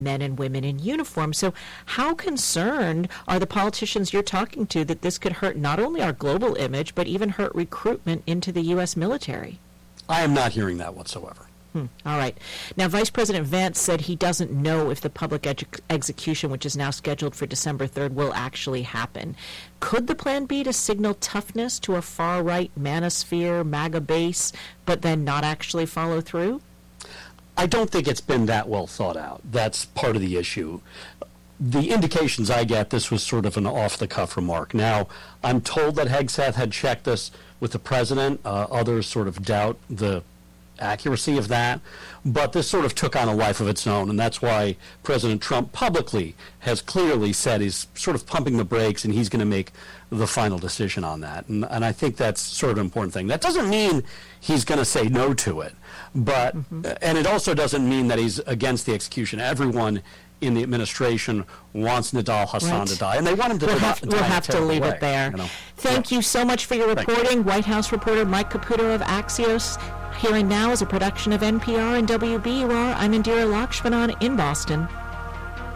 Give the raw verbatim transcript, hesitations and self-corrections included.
men and women in uniform. So how concerned are the politicians you're talking to that this could hurt not only our global image, but even hurt recruitment into the U S military? I am not hearing that whatsoever. Hmm. All right. Now, Vice President Vance said he doesn't know if the public edu- execution, which is now scheduled for December third, will actually happen. Could the plan be to signal toughness to a far-right manosphere, MAGA base, but then not actually follow through? I don't think it's been that well thought out. That's part of the issue. The indications I get, this was sort of an off-the-cuff remark. Now, I'm told that Hegseth had checked this with the president. Uh, others sort of doubt the accuracy of that, but this sort of took on a life of its own, and that's why President Trump publicly has clearly said he's sort of pumping the brakes and he's going to make the final decision on that. And, and I think that's sort of an important thing. That doesn't mean he's going to say no to it, but mm-hmm. and it also doesn't mean that he's against the execution. Everyone in the administration wants Nidal Hasan right. to die, and they want him to we'll die. Have, we'll have to leave way, it there. You know? Thank yeah. you so much for your reporting. White House reporter Mike Caputo of Axios. Here and Now is a production of N P R and W B U R. I'm Indira Lakshmanan in Boston.